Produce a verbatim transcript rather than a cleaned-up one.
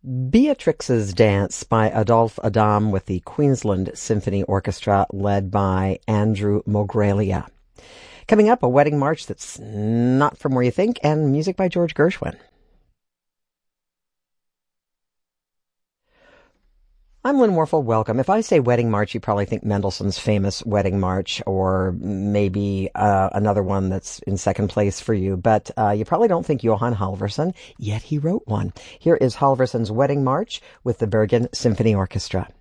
Beatrix's Dance by Adolphe Adam with the Queensland Symphony Orchestra led by Andrew Mogrelia. Coming up, a wedding march that's not from where you think, and music by George Gershwin. I'm Lynn Warfel. Welcome. If I say wedding march, you probably think Mendelssohn's famous wedding march, or maybe uh, another one that's in second place for you. But uh, you probably don't think Johann Halvorson, yet he wrote one. Here is Halvorson's Wedding March with the Bergen Symphony Orchestra.